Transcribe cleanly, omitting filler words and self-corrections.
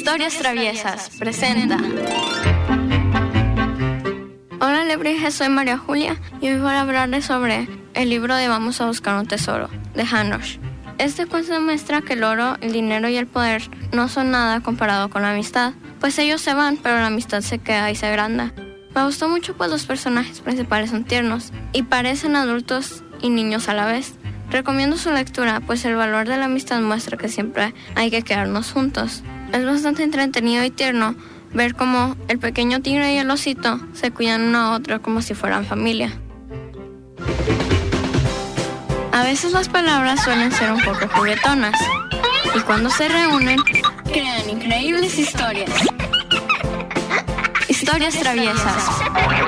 Historias Traviesas presenta. Hola Alebrijes, soy María Julia y hoy voy a hablarles sobre el libro de Vamos a buscar un tesoro, de Hanush. Este cuento muestra que el oro, el dinero y el poder no son nada comparado con la amistad, pues ellos se van, pero la amistad se queda y se agranda. Me gustó mucho pues los personajes principales son tiernos y parecen adultos y niños a la vez. Recomiendo su lectura, pues el valor de la amistad muestra que siempre hay que quedarnos juntos. Es bastante entretenido y tierno ver cómo el pequeño tigre y el osito se cuidan uno a otro como si fueran familia. A veces las palabras suelen ser un poco juguetonas y cuando se reúnen crean increíbles historias. Historias traviesas.